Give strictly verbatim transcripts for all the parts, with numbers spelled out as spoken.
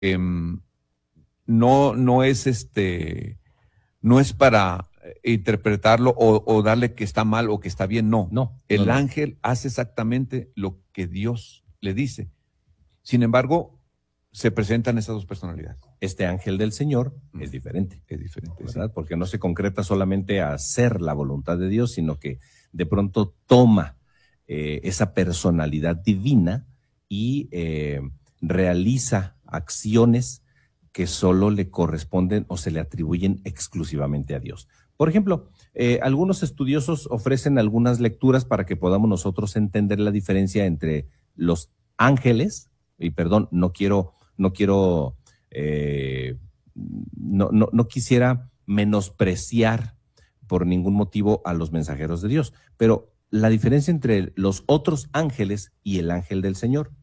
eh, no, no es este, no es para interpretarlo o, o darle que está mal o que está bien, no. No, El no, no. ángel hace exactamente lo que Dios le dice. Sin embargo, se presentan esas dos personalidades. Este ángel del Señor Mm. es diferente. Es diferente, ¿verdad? sí. Porque no se concreta solamente a hacer la voluntad de Dios, sino que de pronto toma eh, esa personalidad divina y eh, realiza acciones que solo le corresponden o se le atribuyen exclusivamente a Dios. Por ejemplo, eh, algunos estudiosos ofrecen algunas lecturas para que podamos nosotros entender la diferencia entre los ángeles, y perdón, no quiero, no quiero, eh, no, no, no quisiera menospreciar por ningún motivo a los mensajeros de Dios, pero la diferencia entre los otros ángeles y el ángel del Señor.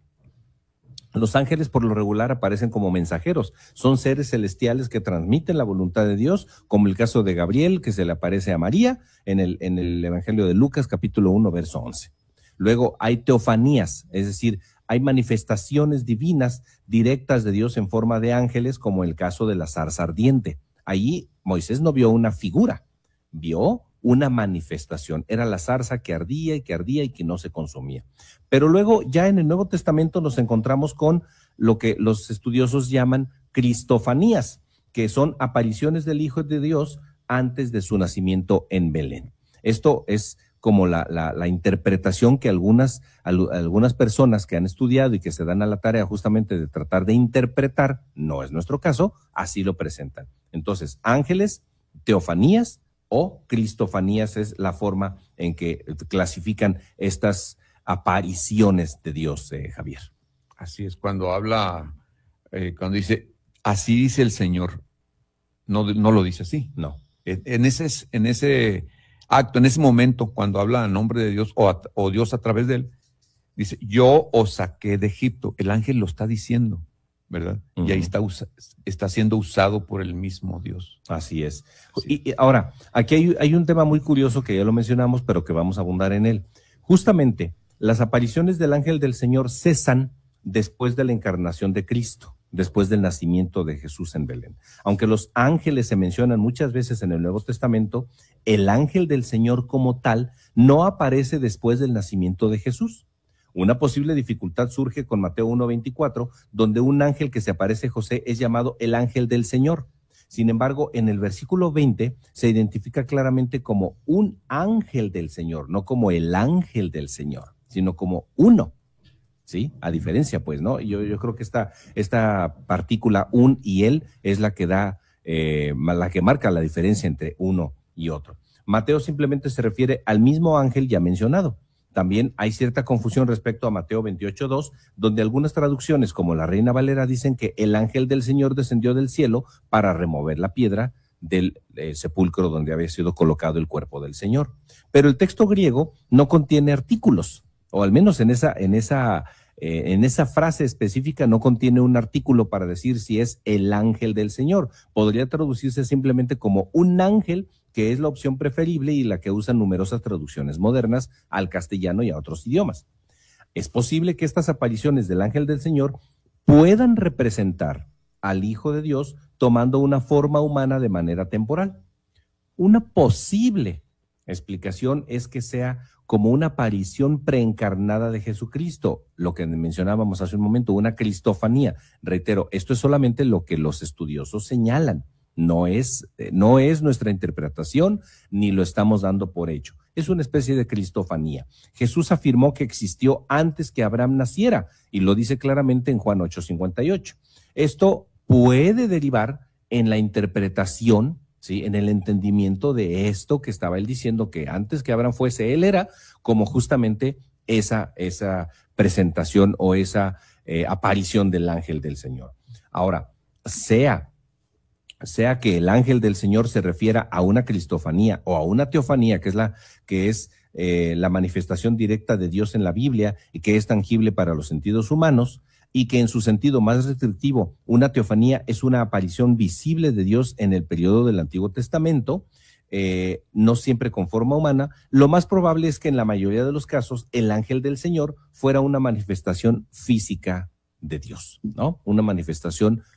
Los ángeles por lo regular aparecen como mensajeros, son seres celestiales que transmiten la voluntad de Dios, como el caso de Gabriel, que se le aparece a María en el, en el Evangelio de Lucas, capítulo uno, verso once. Luego hay teofanías, es decir, hay manifestaciones divinas directas de Dios en forma de ángeles, como el caso de la zarza ardiente. Allí Moisés no vio una figura, vio una manifestación. Era la zarza que ardía y que ardía y que no se consumía. Pero luego ya en el Nuevo Testamento nos encontramos con lo que los estudiosos llaman cristofanías, que son apariciones del Hijo de Dios antes de su nacimiento en Belén. Esto es como la, la, la interpretación que algunas, algunas personas que han estudiado y que se dan a la tarea justamente de tratar de interpretar, no es nuestro caso, así lo presentan. Entonces, ángeles, teofanías o cristofanías es la forma en que clasifican estas apariciones de Dios, eh, Javier. Así es, cuando habla, eh, cuando dice, así dice el Señor, no, no lo dice así. No. En ese, en ese acto, en ese momento, cuando habla en nombre de Dios o, a, o Dios a través de él, dice, yo os saqué de Egipto. El ángel lo está diciendo, ¿verdad? Uh-huh. Y ahí está, está siendo usado por el mismo Dios. Así es. Sí. Y, y ahora, aquí hay, hay un tema muy curioso que ya lo mencionamos, pero que vamos a abundar en él. Justamente, las apariciones del ángel del Señor cesan después de la encarnación de Cristo, después del nacimiento de Jesús en Belén. Aunque los ángeles se mencionan muchas veces en el Nuevo Testamento, el ángel del Señor como tal no aparece después del nacimiento de Jesús. Una posible dificultad surge con Mateo uno veinticuatro, donde un ángel que se aparece a José es llamado el ángel del Señor. Sin embargo, en el versículo veinte se identifica claramente como un ángel del Señor, no como el ángel del Señor, sino como uno. ¿Sí? A diferencia, pues, ¿no? Yo, yo creo que esta, esta partícula un y el es la que da, eh, la que marca la diferencia entre uno y otro. Mateo simplemente se refiere al mismo ángel ya mencionado. También hay cierta confusión respecto a Mateo veintiocho dos, donde algunas traducciones, como la Reina Valera, dicen que el ángel del Señor descendió del cielo para remover la piedra del eh, sepulcro donde había sido colocado el cuerpo del Señor. Pero el texto griego no contiene artículos, o al menos en esa, en esa, eh, en esa frase específica no contiene un artículo para decir si es el ángel del Señor. Podría traducirse simplemente como un ángel, que es la opción preferible y la que usan numerosas traducciones modernas al castellano y a otros idiomas. Es posible que estas apariciones del ángel del Señor puedan representar al Hijo de Dios tomando una forma humana de manera temporal. Una posible explicación es que sea como una aparición preencarnada de Jesucristo, lo que mencionábamos hace un momento, una cristofanía. Reitero, esto es solamente lo que los estudiosos señalan. No es, no es nuestra interpretación, ni lo estamos dando por hecho. Es una especie de cristofanía. Jesús afirmó que existió antes que Abraham naciera, y lo dice claramente en Juan ocho cincuenta y ocho. Esto puede derivar en la interpretación, ¿sí?, en el entendimiento de esto que estaba él diciendo, que antes que Abraham fuese, él era, como justamente esa, esa presentación o esa eh, aparición del ángel del Señor. Ahora, sea... sea que el ángel del Señor se refiera a una cristofanía o a una teofanía, que es la que es eh, la manifestación directa de Dios en la Biblia y que es tangible para los sentidos humanos, y que en su sentido más restrictivo, una teofanía es una aparición visible de Dios en el periodo del Antiguo Testamento, eh, no siempre con forma humana. Lo más probable es que en la mayoría de los casos el ángel del Señor fuera una manifestación física de Dios, ¿no? Una manifestación